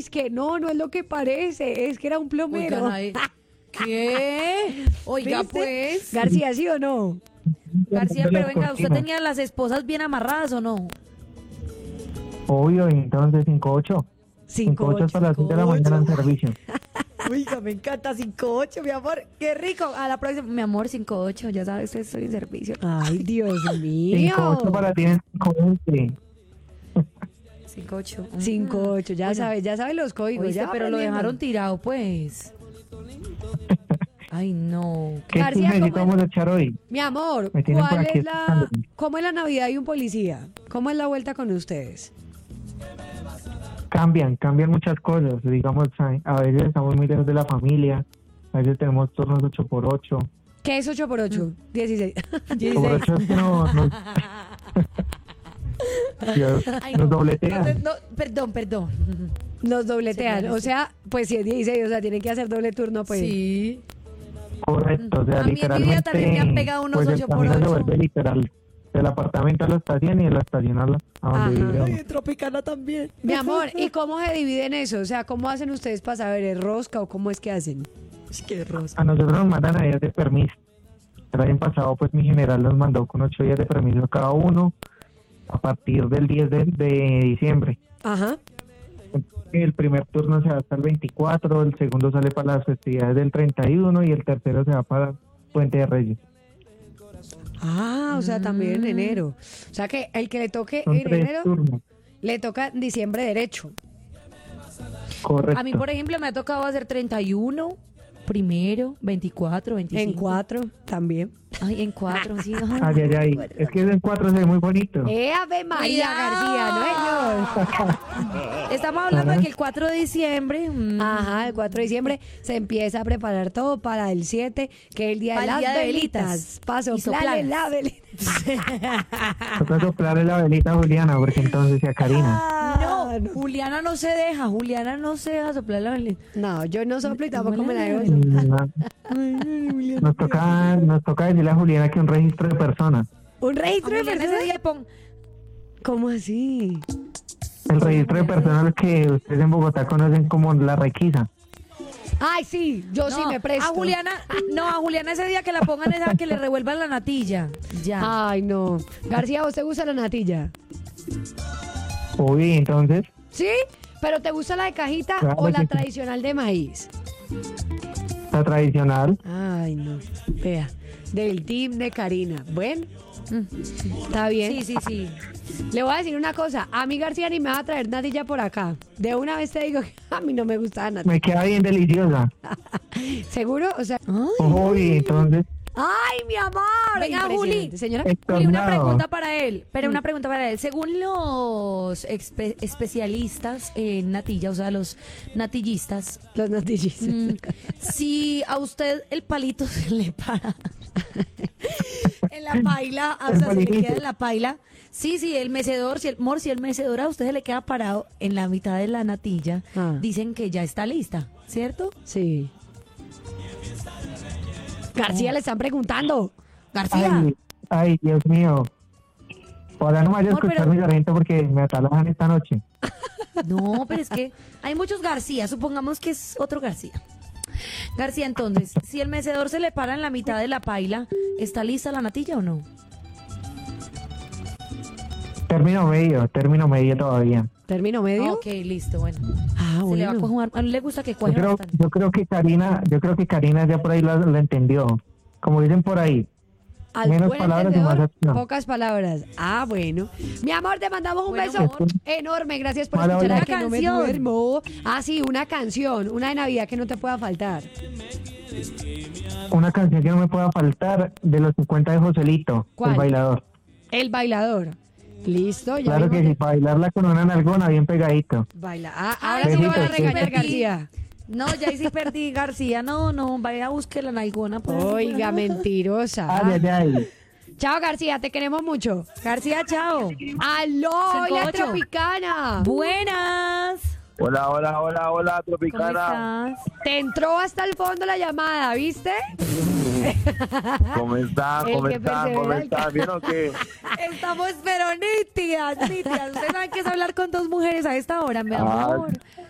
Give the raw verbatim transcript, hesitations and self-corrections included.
Es que no, no es lo que parece, es que era un plomero. Oigan, ahí- ¿Qué? Oiga, ¿Viste? pues. García, ¿sí o no? García, pero venga, ¿usted Cortinas. tenía las esposas bien amarradas o no? Obvio, y entonces cinco ocho. cinco ocho hasta las siete de la mañana en servicio. Oiga, me encanta cinco ocho, mi amor. Qué rico. A la próxima, mi amor, cinco ocho, ya sabes, estoy en servicio. Ay, Dios mío. cinco ocho para ti en cinco veinte. cinco ocho. cinco ocho, ya sabes, ya sabes los códigos. Oíste, ya pero lo aprendiendo. dejaron tirado, pues. Ay, no. ¿Qué García, chismecito ¿cómo vamos a echar hoy? Mi amor, Me tienen por ¿cuál aquí es la, escuchándome. ¿cómo es la Navidad y un policía? ¿Cómo es la vuelta con ustedes? Cambian, cambian muchas cosas. Digamos, a a veces estamos muy lejos de la familia. A veces tenemos turnos ocho por ocho. ¿Qué es ocho por ocho? dieciséis. ocho por ocho es que no, no- Dios, Ay, nos no. dobletean. No, perdón, perdón. Nos dobletean. Sí, O sea, pues si es dieciséis, o sea, tienen que hacer doble turno, pues. Sí. Correcto, o sea, A mí en mi vida literalmente. también me han pegado unos pues el ocho por camino se ocho. vuelve literal. Del apartamento a la estación y de la estación a, la- a donde Ajá. vive uno. en Tropicana también. Mi amor, ¿y cómo se dividen eso? O sea, ¿cómo hacen ustedes para saber el rosca o cómo es que hacen? Es que rosa. A nosotros nos mandan a días de permiso. El año pasado, pues mi general nos mandó con ocho días de permiso cada uno a partir del diez de, de diciembre. Ajá. El primer turno se va hasta el veinticuatro, el segundo sale para las festividades del treinta y uno y el tercero se va para Puente de Reyes. Ah, o sea, también en enero. O sea, que el que le toque Son en tres enero, turnos. le toca en diciembre derecho. Correcto. A mí, por ejemplo, me ha tocado hacer treinta y uno, primero, veinticuatro, veinticinco. En cuatro también. Ay, en cuatro, sí. Ay, ay, ay. Es que en cuatro se ve muy bonito. ¡Eh, Ave María Cuidado. García, no, Estamos hablando de que el cuatro de diciembre. mm, señor! Ajá, el cuatro de diciembre se empieza a preparar todo para el siete, que es el día de Para el las día de velitas. velitas. Para Y soplarle sopladas. la velita. Toca soplarle la velita a Juliana, porque entonces se acarina. Ah, No, Juliana no se deja. Juliana no se deja soplar la velita. No, yo no soplo y tampoco me la dejo Mm, soplar. no. Nos toca, nos toca decirle a Juliana que un registro de personas. ¿Un registro de Juliana personas? ese día pon- ¿Cómo así? El registro de personas que ustedes en Bogotá conocen como la requisa. Ay, sí, yo sí No, me presto. A Juliana, no, a Juliana ese día que la pongan es a que le revuelvan la natilla. Ya. Ay, no. García, ¿vos te gusta la natilla? Uy, entonces, ¿Sí? ¿Pero te gusta la de cajita Claro o la que sí. tradicional de maíz? la tradicional. Ay, no. Vea, del team de Karina. Bueno, Mm. está bien. Sí, sí, sí. Le voy a decir una cosa. A mí García ni me va a traer natilla por acá. De una vez te digo que a mí no me gusta la natilla. Me queda bien deliciosa. ¿Seguro? O sea... Ay, Uy, entonces, ¡Ay, mi amor! Venga, Impresionante. Juli. Señora. Juli, una estornado. pregunta para él. Pero una pregunta para él. Según los expe- especialistas en natilla, o sea, los natillistas, Los natillistas. mm, si a usted el palito se le para en la paila, o El sea, se le palito. queda en la paila. Sí, sí, el mecedor, si el mor, si el mecedor a usted se le queda parado en la mitad de la natilla, Ah. dicen que ya está lista, ¿cierto? Sí. García, le están preguntando. García. ay, ay, Dios mío. Ahora no me vaya a Amor, escuchar pero- mi garganta porque me atalajan esta noche. No, pero es que hay muchos García, supongamos que es otro García. García, entonces, si el mecedor se le para en la mitad de la paila, ¿está lista la natilla o no? Término medio, término medio todavía. ¿Término medio? Ok, listo, bueno. Ah, Se le va a bueno. cojuar- a él le gusta que Yo cuaje creo, bastante. yo creo que Karina, yo creo que Karina ya por ahí lo, lo entendió. Como dicen por ahí, Al menos buen palabras y más entendedor, acción. pocas palabras. Ah, bueno. Mi amor, te mandamos un Bueno, beso amor. enorme. Gracias por Hola, escuchar hola. a Que Una No Me canción. Duermo. Ah, sí, una canción. Una de Navidad que no te pueda faltar. una canción que no me pueda faltar de los cincuenta de Joselito, ¿Cuál? el bailador. El bailador. Listo, ya Claro que vimos sí, para bailarla con una nalgona bien pegadito. Baila. Ah, Ay, ahora sí me Besitos, van a regañar, besitos. García. No, ya ahí sí perdí, García. No, no, vaya a buscar la nalgona. pues. Oiga, mentirosa. Ay, ay, ay. Chao, García, te queremos mucho. García, chao. ¡Aló, Cinco, la ocho. Tropicana! Buenas. Hola, hola, hola, hola, ¿Cómo Tropicana. estás? Te entró hasta el fondo la llamada, ¿viste? ¿Cómo están? El ¿Cómo que están? persevera ¿Cómo el están? ¿Bien o qué? Estamos pero nítidas, nítidas. Ustedes saben que es hablar con dos mujeres a esta hora, mi Ah, amor.